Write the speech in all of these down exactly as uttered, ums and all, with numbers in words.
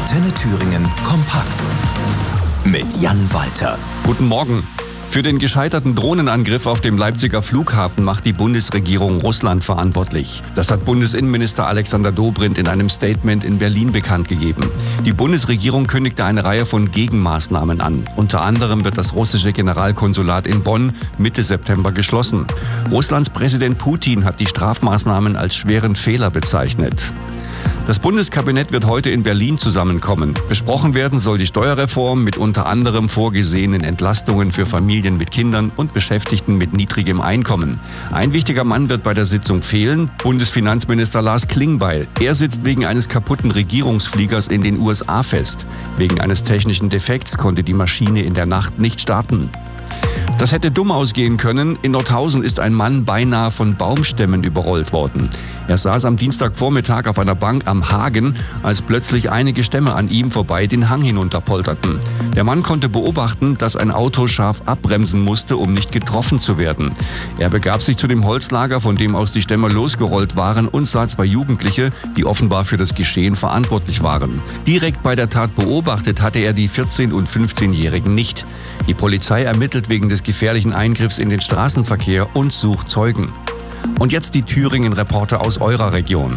Antenne Thüringen kompakt mit Jan Walter. Guten Morgen. Für den gescheiterten Drohnenangriff auf dem Leipziger Flughafen macht die Bundesregierung Russland verantwortlich. Das hat Bundesinnenminister Alexander Dobrindt in einem Statement in Berlin bekannt gegeben. Die Bundesregierung kündigte eine Reihe von Gegenmaßnahmen an. Unter anderem wird das russische Generalkonsulat in Bonn Mitte September geschlossen. Russlands Präsident Putin hat die Strafmaßnahmen als schweren Fehler bezeichnet. Das Bundeskabinett wird heute in Berlin zusammenkommen. Besprochen werden soll die Steuerreform mit unter anderem vorgesehenen Entlastungen für Familien mit Kindern und Beschäftigten mit niedrigem Einkommen. Ein wichtiger Mann wird bei der Sitzung fehlen, Bundesfinanzminister Lars Klingbeil. Er sitzt wegen eines kaputten Regierungsfliegers in den U S A fest. Wegen eines technischen Defekts konnte die Maschine in der Nacht nicht starten. Das hätte dumm ausgehen können. In Nordhausen ist ein Mann beinahe von Baumstämmen überrollt worden. Er saß am Dienstagvormittag auf einer Bank am Hagen, als plötzlich einige Stämme an ihm vorbei den Hang hinunterpolterten. Der Mann konnte beobachten, dass ein Auto scharf abbremsen musste, um nicht getroffen zu werden. Er begab sich zu dem Holzlager, von dem aus die Stämme losgerollt waren, und sah zwei Jugendliche, die offenbar für das Geschehen verantwortlich waren. Direkt bei der Tat beobachtet hatte er die vierzehn- und fünfzehnjährigen nicht. Die Polizei ermittelt wegen des gefährlichen Eingriffs in den Straßenverkehr und sucht Zeugen. Und jetzt die Thüringen-Reporter aus eurer Region.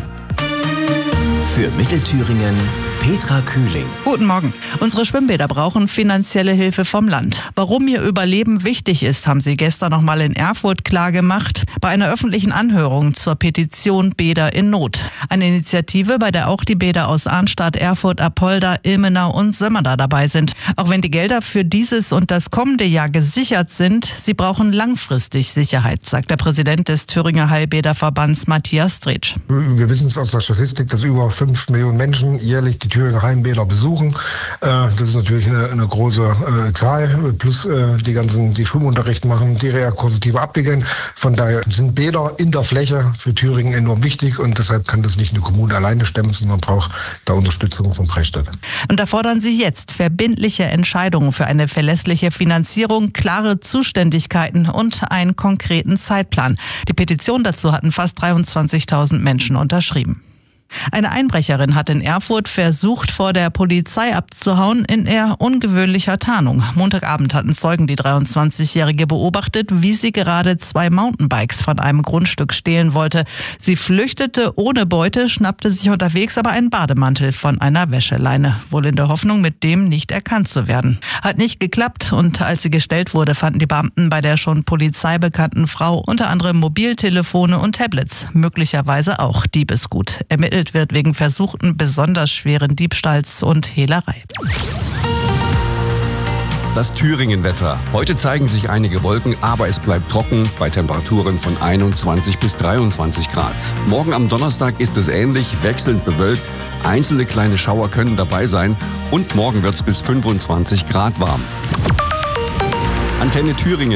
Für Mittelthüringen Petra Kühling. Guten Morgen. Unsere Schwimmbäder brauchen finanzielle Hilfe vom Land. Warum ihr Überleben wichtig ist, haben sie gestern noch mal in Erfurt klargemacht bei einer öffentlichen Anhörung zur Petition Bäder in Not. Eine Initiative, bei der auch die Bäder aus Arnstadt, Erfurt, Apolda, Ilmenau und Sömmerda dabei sind. Auch wenn die Gelder für dieses und das kommende Jahr gesichert sind, sie brauchen langfristig Sicherheit, sagt der Präsident des Thüringer Heilbäderverbands Matthias Dretsch. Wir wissen es aus der Statistik, dass über fünf Millionen Menschen jährlich die Thüringer Heimbäder besuchen. Das ist natürlich eine, eine große Zahl, plus die ganzen, die Schwimmunterricht machen, die Reha-Kurse, die wir abwickeln. Von daher sind Bäder in der Fläche für Thüringen enorm wichtig und deshalb kann das nicht eine Kommune alleine stemmen, sondern braucht da Unterstützung vom Freistaat. Und da fordern sie jetzt verbindliche Entscheidungen für eine verlässliche Finanzierung, klare Zuständigkeiten und einen konkreten Zeitplan. Die Petition dazu hatten fast dreiundzwanzigtausend Menschen unterschrieben. Eine Einbrecherin hat in Erfurt versucht, vor der Polizei abzuhauen in eher ungewöhnlicher Tarnung. Montagabend hatten Zeugen die dreiundzwanzigjährige beobachtet, wie sie gerade zwei Mountainbikes von einem Grundstück stehlen wollte. Sie flüchtete ohne Beute, schnappte sich unterwegs aber einen Bademantel von einer Wäscheleine, wohl in der Hoffnung, mit dem nicht erkannt zu werden. Hat nicht geklappt und als sie gestellt wurde, fanden die Beamten bei der schon polizeibekannten Frau unter anderem Mobiltelefone und Tablets, möglicherweise auch Diebesgut. Ermittelt wird wegen versuchten besonders schweren Diebstahls und Hehlerei. Das Thüringen-Wetter. Heute zeigen sich einige Wolken, aber es bleibt trocken bei Temperaturen von einundzwanzig bis dreiundzwanzig Grad. Morgen am Donnerstag ist es ähnlich, wechselnd bewölkt. Einzelne kleine Schauer können dabei sein und morgen wird es bis fünfundzwanzig Grad warm. Antenne Thüringen.